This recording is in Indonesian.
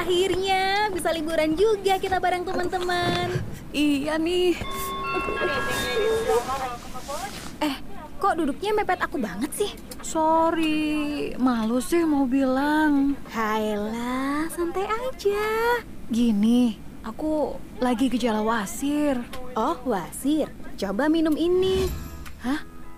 Akhirnya bisa liburan juga kita bareng teman-teman. Iya nih. Kok duduknya mepet aku banget sih? Sorry, malu sih mau bilang. Hayalah, santai aja. Gini, aku lagi gejala wasir. Oh, wasir. Coba minum ini. Hah?